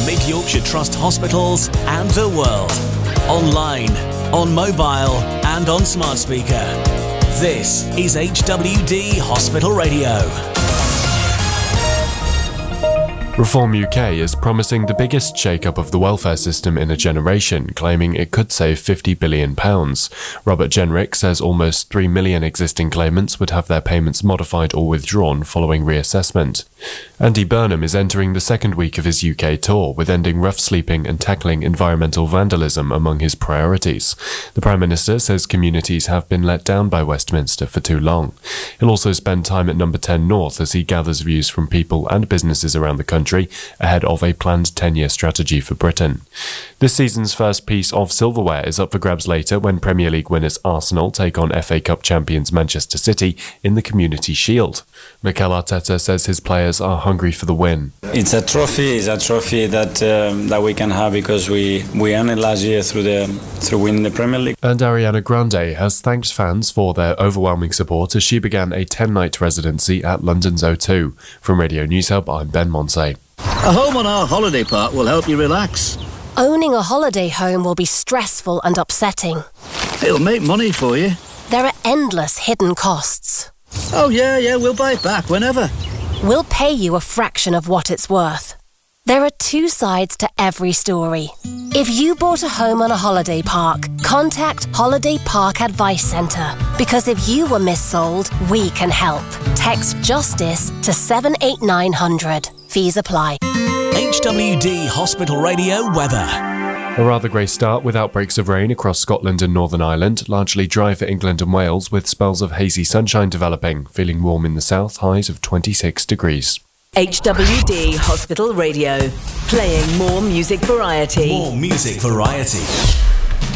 Mid Yorkshire Trust hospitals and the world. Online, on mobile and on smart speaker. This is HWD Hospital Radio. Reform UK is promising the biggest shake-up of the welfare system in a generation, claiming it could save £50 billion. Robert Jenrick says almost 3 million existing claimants would have their payments modified or withdrawn following reassessment. Andy Burnham is entering the second week of his UK tour, with ending rough sleeping and tackling environmental vandalism among his priorities. The Prime Minister says communities have been let down by Westminster for too long. He'll also spend time at Number 10 North as he gathers views from people and businesses around the country ahead of a planned 10-year strategy for Britain. This season's first piece of silverware is up for grabs later when Premier League winners Arsenal take on FA Cup champions Manchester City in the Community Shield. Mikel Arteta says his players are hungry for the win. It's a trophy that we can have because we earned it last year through winning the Premier League. And Ariana Grande has thanked fans for their overwhelming support as she began a 10-night residency at London's O2. From Radio News Hub, I'm Ben Monsey. A home on our holiday park will help you relax. Owning a holiday home will be stressful and upsetting. It'll make money for you. There are endless hidden costs. Oh yeah, we'll buy it back whenever. We'll pay you a fraction of what it's worth. There are two sides to every story. If you bought a home on a holiday park, contact Holiday Park Advice Centre. Because if you were missold, we can help. Text JUSTICE to 78900. Fees apply. HWD Hospital Radio weather. A rather grey start with outbreaks of rain across Scotland and Northern Ireland, largely dry for England and Wales with spells of hazy sunshine developing, feeling warm in the south, highs of 26 degrees. HWD Hospital Radio, playing more music variety. More music variety.